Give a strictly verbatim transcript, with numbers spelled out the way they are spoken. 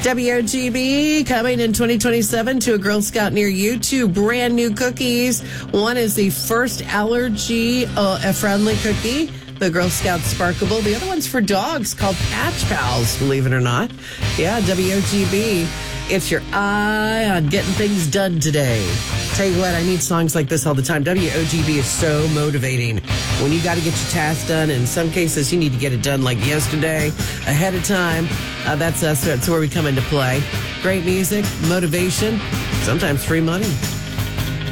W O G B coming in twenty twenty-seven to a Girl Scout near you. Two brand new cookies. One is the first allergy uh, friendly cookie, the Girl Scout Sparkable. The other one's for dogs called Patch Pals, believe it or not. Yeah, W O G B. It's your eye on getting things done today. Tell you what, I need songs like this all the time. W O G B is so motivating. When you got to get your task done, in some cases you need to get it done like yesterday, ahead of time. Uh, that's us. That's where we come into play. Great music, motivation, sometimes free money.